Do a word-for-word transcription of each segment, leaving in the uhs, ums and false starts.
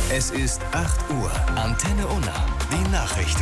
Es ist acht Uhr. Antenne Unna. Die Nachrichten.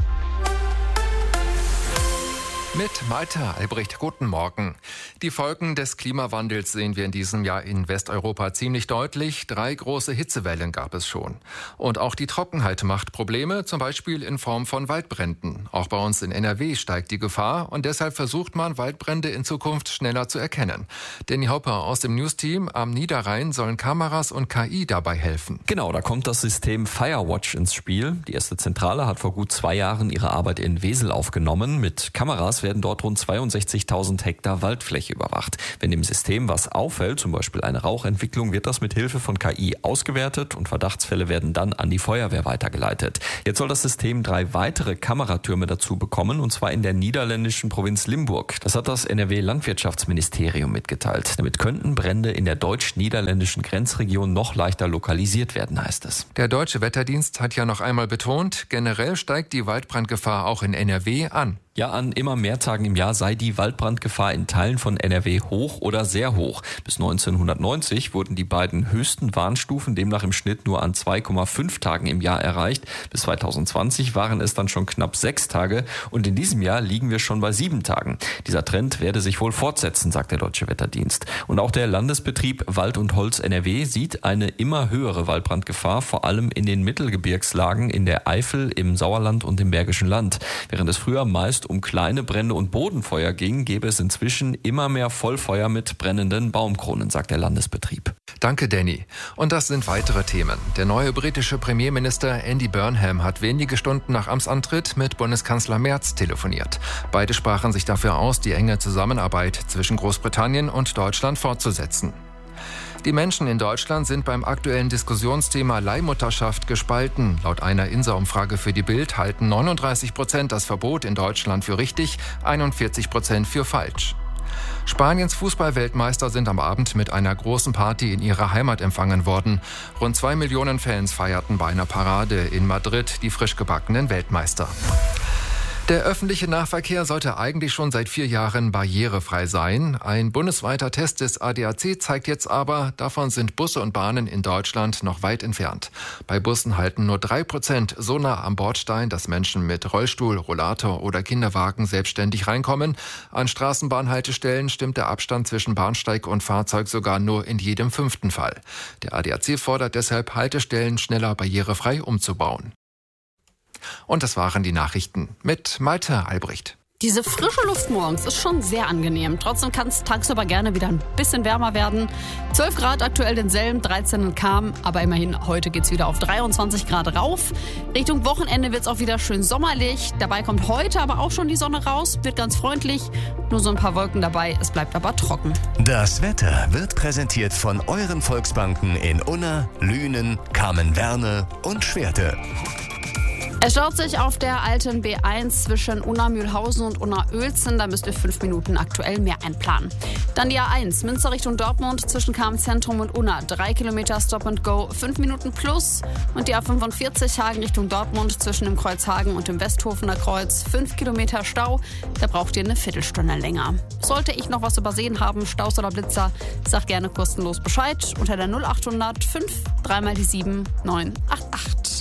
Mit Malte Albrecht, guten Morgen. Die Folgen des Klimawandels sehen wir in diesem Jahr in Westeuropa ziemlich deutlich. Drei große Hitzewellen gab es schon. Und auch die Trockenheit macht Probleme, zum Beispiel in Form von Waldbränden. Auch bei uns in N R W steigt die Gefahr und deshalb versucht man, Waldbrände in Zukunft schneller zu erkennen. Danny Hopper aus dem News-Team am Niederrhein sollen Kameras und K I dabei helfen. Genau, da kommt das System Firewatch ins Spiel. Die erste Zentrale hat vor gut zwei Jahren ihre Arbeit in Wesel aufgenommen. Mit Kameras werden dort rund zweiundsechzigtausend Hektar Waldfläche überwacht. Wenn dem System was auffällt, zum Beispiel eine Rauchentwicklung, wird das mit Hilfe von K I ausgewertet und Verdachtsfälle werden dann an die Feuerwehr weitergeleitet. Jetzt soll das System drei weitere Kameratürme dazu bekommen, und zwar in der niederländischen Provinz Limburg. Das hat das N R W-Landwirtschaftsministerium mitgeteilt. Damit könnten Brände in der deutsch-niederländischen Grenzregion noch leichter lokalisiert werden, heißt es. Der Deutsche Wetterdienst hat ja noch einmal betont, generell steigt die Waldbrandgefahr auch in N R W an. Ja, an immer mehr Tagen im Jahr sei die Waldbrandgefahr in Teilen von N R W hoch oder sehr hoch. Bis neunzehnhundertneunzig wurden die beiden höchsten Warnstufen demnach im Schnitt nur an zwei Komma fünf Tagen im Jahr erreicht. Bis zweitausendzwanzig waren es dann schon knapp sechs Tage und in diesem Jahr liegen wir schon bei sieben Tagen. Dieser Trend werde sich wohl fortsetzen, sagt der Deutsche Wetterdienst. Und auch der Landesbetrieb Wald und Holz N R W sieht eine immer höhere Waldbrandgefahr, vor allem in den Mittelgebirgslagen in der Eifel, im Sauerland und im Bergischen Land. Während es früher meist um kleine Brände und Bodenfeuer ging, gäbe es inzwischen immer mehr Vollfeuer mit brennenden Baumkronen, sagt der Landesbetrieb. Danke, Danny. Und das sind weitere Themen. Der neue britische Premierminister Andy Burnham hat wenige Stunden nach Amtsantritt mit Bundeskanzler Merz telefoniert. Beide sprachen sich dafür aus, die enge Zusammenarbeit zwischen Großbritannien und Deutschland fortzusetzen. Die Menschen in Deutschland sind beim aktuellen Diskussionsthema Leihmutterschaft gespalten. Laut einer I N S A-Umfrage für die Bild halten neununddreißig Prozent das Verbot in Deutschland für richtig, einundvierzig Prozent für falsch. Spaniens Fußballweltmeister sind am Abend mit einer großen Party in ihrer Heimat empfangen worden. Rund zwei Millionen Fans feierten bei einer Parade in Madrid die frisch gebackenen Weltmeister. Der öffentliche Nahverkehr sollte eigentlich schon seit vier Jahren barrierefrei sein. Ein bundesweiter Test des A D A C zeigt jetzt aber, davon sind Busse und Bahnen in Deutschland noch weit entfernt. Bei Bussen halten nur drei Prozent so nah am Bordstein, dass Menschen mit Rollstuhl, Rollator oder Kinderwagen selbstständig reinkommen. An Straßenbahnhaltestellen stimmt der Abstand zwischen Bahnsteig und Fahrzeug sogar nur in jedem fünften Fall. Der A D A C fordert deshalb, Haltestellen schneller barrierefrei umzubauen. Und das waren die Nachrichten mit Malte Albrecht. Diese frische Luft morgens ist schon sehr angenehm. Trotzdem kann es tagsüber gerne wieder ein bisschen wärmer werden. zwölf Grad aktuell in Selm, dreizehn in Cham. Aber immerhin, heute geht's wieder auf dreiundzwanzig Grad rauf. Richtung Wochenende wird's auch wieder schön sommerlich. Dabei kommt heute aber auch schon die Sonne raus. Wird ganz freundlich. Nur so ein paar Wolken dabei. Es bleibt aber trocken. Das Wetter wird präsentiert von euren Volksbanken in Unna, Lünen, Kamen-Werne und Schwerte. Es staut sich auf der alten B eins zwischen Unna-Mühlhausen und Unna-Oelzen. Da müsst ihr fünf Minuten aktuell mehr einplanen. Dann die A eins, Münster Richtung Dortmund zwischen Cham-Zentrum und Unna. Drei Kilometer Stop and Go, fünf Minuten plus. Und die A fünfundvierzig, Hagen Richtung Dortmund zwischen dem Kreuz Hagen und dem Westhofener Kreuz. Fünf Kilometer Stau, da braucht ihr eine Viertelstunde länger. Sollte ich noch was übersehen haben, Staus oder Blitzer, sagt gerne kostenlos Bescheid unter der null achthundert fünf dreimal die sieben neun acht acht.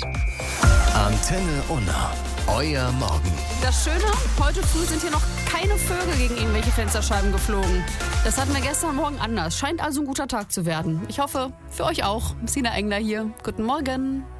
Antenne Unna, euer Morgen. Das Schöne, heute früh sind hier noch keine Vögel gegen irgendwelche Fensterscheiben geflogen. Das hatten wir gestern Morgen anders. Scheint also ein guter Tag zu werden. Ich hoffe, für euch auch. Sina Engler hier. Guten Morgen.